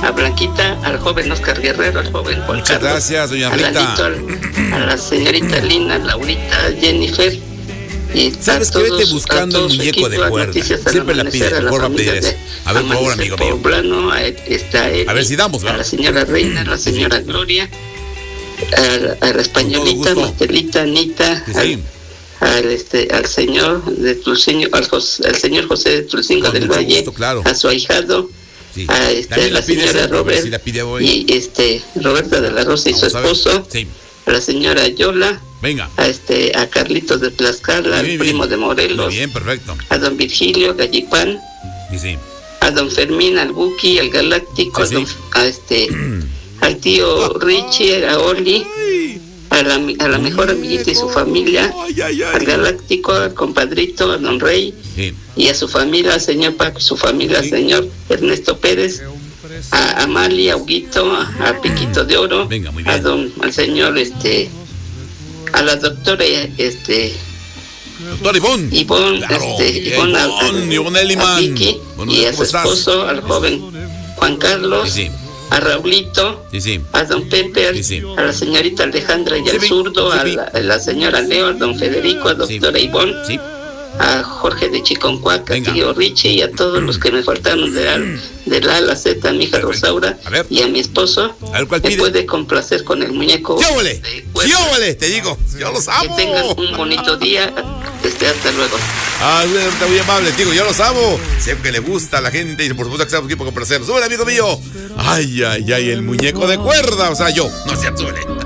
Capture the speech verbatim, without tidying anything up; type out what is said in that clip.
a Blanquita, al joven Oscar Guerrero, al joven Juan Muchas Carlos, gracias, doña a Rita. Lalito, al- a la señorita Lina, Laurita, Jennifer. Y ¿Sabes a que todos, vete buscando a el todo su muñeco de equipo, a cuerda? Noticias al Siempre la Amanecer, pide, a por favor, va a familia pedir eso. de A ver, por favor, Amanecer amigo mío. Poblano, a, está Eli, A ver si damos, a ¿verdad? la señora Reina, a la señora Gloria, a, a la españolita, gusto. Martelita, Anita, Sí, sí. al, al, este, al señor de Tulcingo, al, Jos- al señor José de Tulcingo Con del mucho Valle, gusto, claro. a su ahijado, Sí. a este, También la la pide señora siempre, a ver Robert si la pide hoy. y este Roberta de la Rosa y su Vamos a ver. esposo, Sí. a la señora Yola, Venga. a este a Carlitos de Tlaxcala, al Muy bien. primo de Morelos, Muy bien, perfecto. a don Virgilio Gallipán, Sí, sí. a don Fermín, al Buki, al Galáctico, Sí, a, don- sí. a este al tío Richie, a Oli, a la, a la mejor amiguita y su familia, Ay, ay, ay. al Galáctico, al compadrito, a don Rey Sí. y a su familia, al señor Paco y su familia, al señor Ernesto Pérez, a Amalia, a Huguito, a, a Piquito de Oro, Venga, muy a bien. don, al señor este, a la doctora este Doctor Ivón. Ivonne, Claro. este, Ivonne, a- Ivonne, Ivonne a Eliman. Vicky Buenos y días, a su ¿cómo estás? esposo, al joven Juan Carlos, Sí, sí. a Raulito, Sí, sí. a don Pepe, Sí, sí. a la señorita Alejandra y Sí, al vi. zurdo, Sí, a vi. la, a la señora Leo, a don Federico, a doctora Ivonne, Sí. a Jorge de Chiconcuaca, Venga. tío Richie y a todos los que me faltaron de la, de la A a la Z, a mi hija Perfecto. Rosaura A ver. y a mi esposo. A ver, ¿cuál me pide? puede complacer con el muñeco. ¡Yóvole! de cuerda. ¡Yóvole! Te digo, yo los Que amo. tengan un bonito día. Este, hasta luego. Ah, está muy amable, digo, yo los amo. Siempre le gusta a la gente y por supuesto que estamos aquí para complacer. ¡Súbele, amigo mío! Ay, ay, ay, el muñeco de cuerda. O sea, yo. No es cierto, súbele.